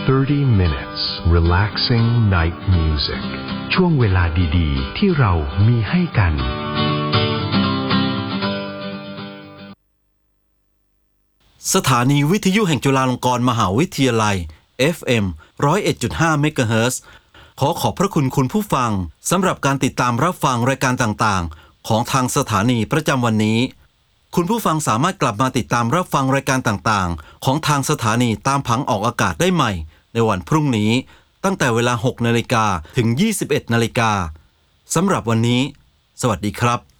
30 minutes relaxing night music ช่วงเวลาดีๆที่เรามีให้กันสถานีวิทยุแห่งจุฬาลงกรณ์มหาวิทยาลัย FM 101.5 เมกะเฮิรตซ์ขอบพระคุณคุณผู้ฟังสำหรับการติดตามรับฟังรายการต่างๆของทางสถานีประจำวันนี้คุณผู้ฟังสามารถกลับมาติดตามรับฟังรายการต่างๆของทางสถานีตามผังออกอากาศได้ใหม่ในวันพรุ่งนี้ตั้งแต่เวลา 6 นาฬิกาถึง 21 นาฬิกาสำหรับวันนี้สวัสดีครับ